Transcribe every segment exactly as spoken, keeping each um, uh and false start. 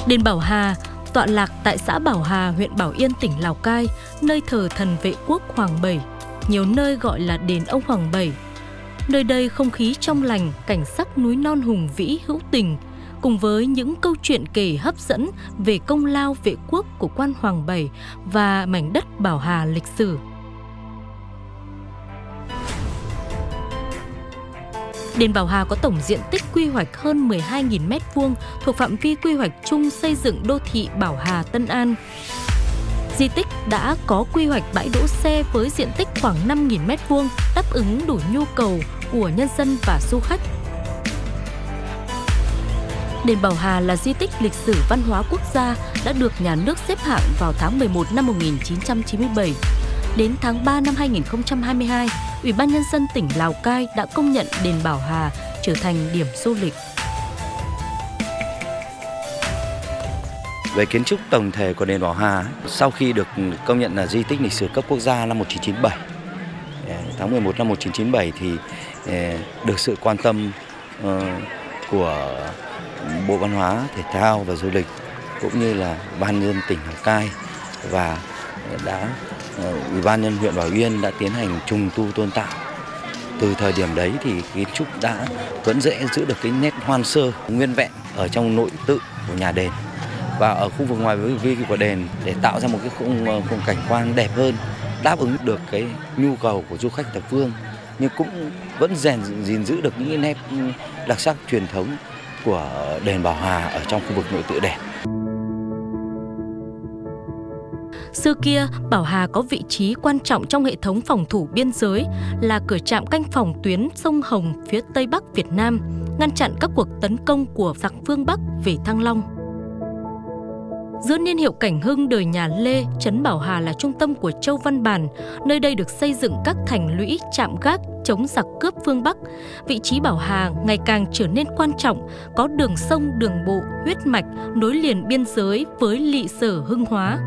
Đền Bảo Hà tọa lạc tại xã Bảo Hà, huyện Bảo Yên, tỉnh Lào Cai, nơi thờ thần vệ quốc Hoàng Bảy, nhiều nơi gọi là đền ông Hoàng Bảy. Nơi đây không khí trong lành, cảnh sắc núi non hùng vĩ hữu tình, cùng với những câu chuyện kể hấp dẫn về công lao vệ quốc của quan Hoàng Bảy và mảnh đất Bảo Hà lịch sử. Đền Bảo Hà có tổng diện tích quy hoạch hơn mười hai nghìn mét vuông thuộc phạm vi quy hoạch chung xây dựng đô thị Bảo Hà Tân An. Di tích đã có quy hoạch bãi đỗ xe với diện tích khoảng năm nghìn mét vuông, đáp ứng đủ nhu cầu của nhân dân và du khách. Đền Bảo Hà là di tích lịch sử văn hóa quốc gia, đã được nhà nước xếp hạng vào tháng mười một năm một nghìn chín trăm chín mươi bảy. Đến tháng ba năm hai nghìn không trăm hai mươi hai, Ủy ban Nhân dân tỉnh Lào Cai đã công nhận đền Bảo Hà trở thành điểm du lịch. Về kiến trúc tổng thể của đền Bảo Hà, sau khi được công nhận là di tích lịch sử cấp quốc gia năm một nghìn chín trăm chín mươi bảy, tháng mười một năm một nghìn chín trăm chín mươi bảy thì được sự quan tâm của Bộ Văn hóa, Thể thao và Du lịch cũng như là Ban nhân dân tỉnh Lào Cai, và đã Ủy ban nhân huyện Bảo Yên đã tiến hành trùng tu tôn tạo. Từ thời điểm đấy thì kiến trúc đã vẫn dễ giữ được cái nét hoang sơ nguyên vẹn ở trong nội tự của nhà đền và ở khu vực ngoài vi của đền, để tạo ra một cái khung, khung cảnh quan đẹp hơn, đáp ứng được cái nhu cầu của du khách thập phương, nhưng cũng vẫn rèn gìn giữ được những cái nét đặc sắc truyền thống của đền Bảo Hà ở trong khu vực nội tự đền. Xưa kia, Bảo Hà có vị trí quan trọng trong hệ thống phòng thủ biên giới, là cửa trạm canh phòng tuyến sông Hồng phía Tây Bắc Việt Nam, ngăn chặn các cuộc tấn công của giặc phương Bắc về Thăng Long. Giữa niên hiệu Cảnh Hưng đời nhà Lê, trấn Bảo Hà là trung tâm của Châu Văn Bản. Nơi đây được xây dựng các thành lũy, trạm gác chống giặc cướp phương Bắc. Vị trí Bảo Hà ngày càng trở nên quan trọng, có đường sông, đường bộ, huyết mạch nối liền biên giới với Lị Sở, Hưng Hóa.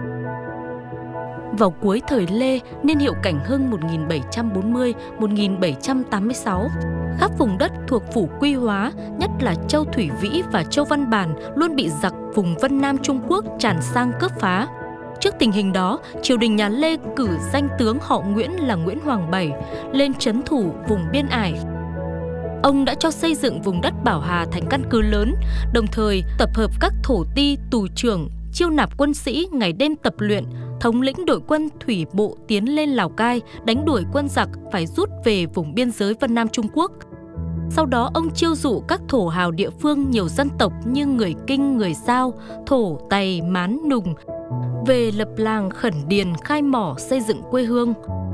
Vào cuối thời Lê, niên hiệu Cảnh Hưng một nghìn bảy trăm bốn mươi đến một nghìn bảy trăm tám mươi sáu, khắp vùng đất thuộc phủ Quy Hóa, nhất là Châu Thủy Vĩ và Châu Văn Bản, luôn bị giặc vùng Vân Nam Trung Quốc tràn sang cướp phá. Trước tình hình đó, triều đình nhà Lê cử danh tướng họ Nguyễn là Nguyễn Hoàng Bảy lên trấn thủ vùng biên ải. Ông đã cho xây dựng vùng đất Bảo Hà thành căn cứ lớn, đồng thời tập hợp các thổ ti, tù trưởng, chiêu nạp quân sĩ ngày đêm tập luyện, thống lĩnh đội quân thủy bộ tiến lên Lào Cai, đánh đuổi quân giặc phải rút về vùng biên giới Vân Nam Trung Quốc. Sau đó ông chiêu dụ các thổ hào địa phương nhiều dân tộc như người Kinh, người Dao, Thổ, Tày, Mán, Nùng về lập làng khẩn điền, khai mỏ, xây dựng quê hương.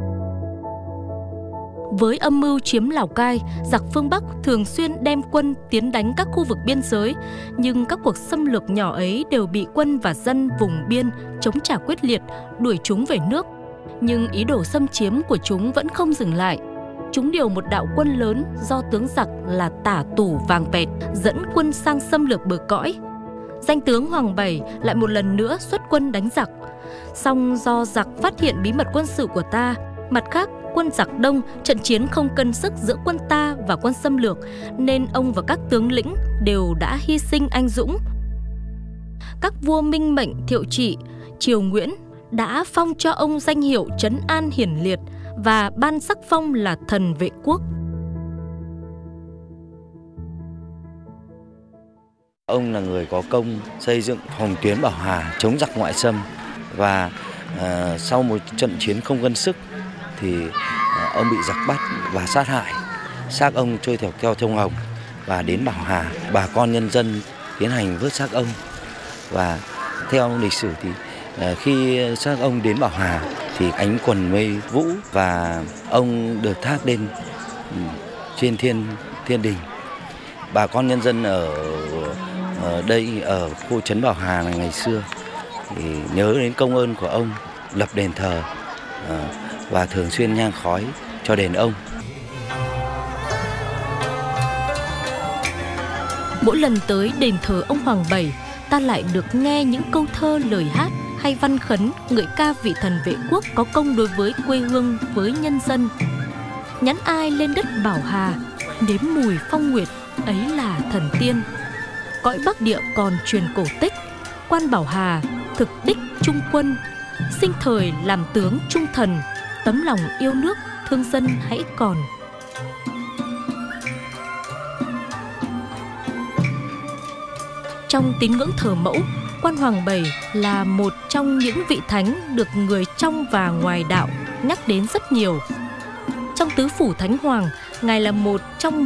Với âm mưu chiếm Lào Cai, giặc phương Bắc thường xuyên đem quân tiến đánh các khu vực biên giới, nhưng các cuộc xâm lược nhỏ ấy đều bị quân và dân vùng biên chống trả quyết liệt, đuổi chúng về nước. Nhưng ý đồ xâm chiếm của chúng vẫn không dừng lại. Chúng điều một đạo quân lớn do tướng giặc là Tả Tủ Vàng Pẹt dẫn quân sang xâm lược bờ cõi. Danh tướng Hoàng Bảy lại một lần nữa xuất quân đánh giặc. Song do giặc phát hiện bí mật quân sự của ta, mặt khác quân giặc đông, trận chiến không cân sức giữa quân ta và quân xâm lược, nên ông và các tướng lĩnh đều đã hy sinh anh dũng. Các vua Minh Mệnh, Thiệu Trị, Triều Nguyễn đã phong cho ông danh hiệu Trấn An Hiển Liệt và ban sắc phong là thần vệ quốc. Ông là người có công xây dựng phòng tuyến Bảo Hà chống giặc ngoại xâm, và uh, sau một trận chiến không cân sức thì uh, ông bị giặc bắt và sát hại. Xác ông trôi theo keo sông Hồng và đến Bảo Hà, bà con nhân dân tiến hành vớt xác ông. Và theo lịch sử thì uh, khi xác ông đến Bảo Hà thì ánh quần mây vũ và ông được thác lên trên thiên thiên đình. Bà con nhân dân ở, ở đây ở khu trấn Bảo Hà này ngày xưa thì nhớ đến công ơn của ông, lập đền thờ và thường xuyên nhang khói cho đền ông. Mỗi lần tới đền thờ ông Hoàng Bảy, ta lại được nghe những câu thơ, lời hát hay văn khấn ngợi ca vị thần vệ quốc có công đối với quê hương, với nhân dân. Nhắn ai lên đất Bảo Hà, nếm mùi phong nguyệt, ấy là thần tiên. cõi Bắc Địa còn truyền cổ tích, quan Bảo Hà, thực tích trung quân, sinh thời làm tướng trung thần, tấm lòng yêu nước, thương dân hãy còn. Trong tín ngưỡng thờ mẫu, quan Hoàng Bảy là một trong những vị thánh được người trong và ngoài đạo nhắc đến rất nhiều. Trong tứ phủ Thánh Hoàng, Ngài là một trong